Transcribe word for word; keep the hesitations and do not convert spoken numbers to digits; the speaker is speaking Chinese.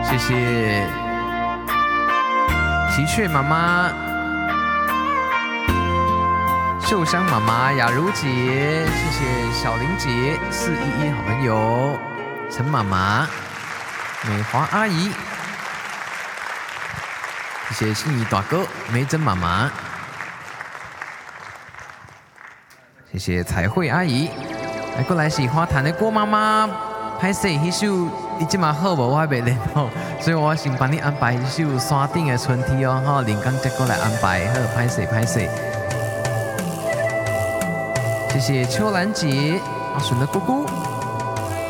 谢谢喜鹊妈妈、秀香妈妈、雅茹姐，谢谢小玲姐、四一一好朋友、陈妈妈、美华阿姨，谢谢心仪大哥、梅珍妈妈，谢谢彩绘阿姨，来过来是花坛的郭妈妈，歹势迄首你即马好无？我还袂练吼，所以我先帮你安排一首山顶的春天哦，吼，连刚再过来安排，好，歹势歹势。谢谢秋兰姐，阿顺的姑姑。